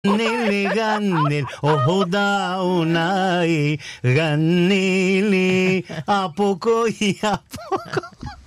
Ganili, ganil, ohodaunai, ganili, a poco y a poco.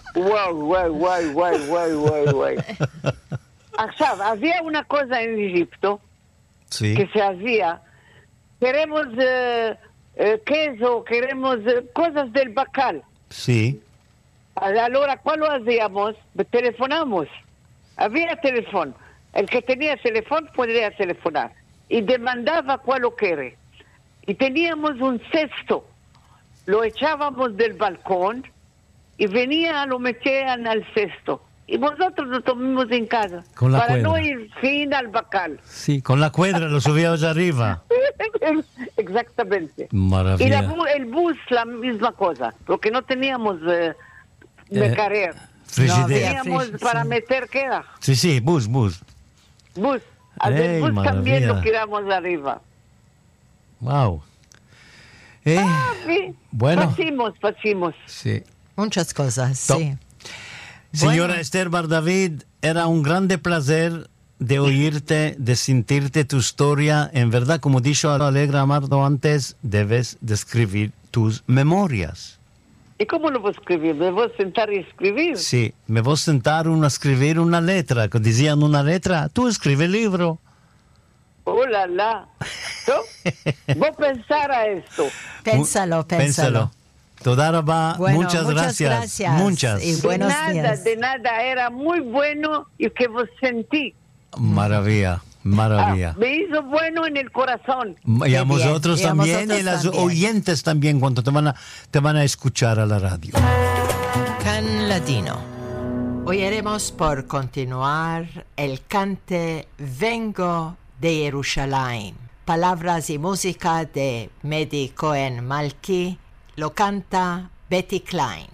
וואי. עכשיו, había una cosa en Egipto Sí, que se hacía. Queremos queso, queremos cosas del bacal. sí, Allora, ¿cuál lo hacíamos? Telefonamos. Había teléfono. El que tenía teléfono podía telefonar. Y demandaba cuál lo quiere. Y teníamos un cesto. Lo echábamos del balcón y venía, lo metían al cesto. Y nosotros lo tomamos en casa. Con la para cuerda. no ir fin al bacal. sí, con la cuadra lo subíamos arriba. Exactamente. Y Maravilla. el bus, la misma cosa. Porque no teníamos mecarer. Frigidaire. Teníamos para meter, ¿qué era? Sí, bus. Bus. Al del Ey, bus también maravilla. lo tiramos arriba. Wow. Sí. Bueno. Facimos. Sí. Muchas cosas, To- sí. Señora Bueno. Esther Bardavid, era un grande placer de oírte, de sentirte tu historia. En verdad, como dijo Alegra Amardo antes, debes de escribir tus memorias. ¿Y cómo lo voy a escribir? ¿Me voy a sentar y escribir? Sí, me voy a sentar a escribir una letra, que decían una letra, tú escribe el libro. ¡Oh, la! ¿No? Voy a pensar a esto. Pénsalo. Toda rabá, Bueno, muchas gracias. Muchas. Y buenos días. De nada, era muy bueno y que vos sentí. Maravilla. Me hizo bueno en el corazón. Y a Qué bien. vosotros Y a también, vosotros y las también. oyentes también, cuando te van a escuchar a la radio. Can Latino. Oyeremos por continuar el cante Vengo de Jerusalén. Palabras y música de Mehdi Cohen Malki. Lo canta Betty Klein.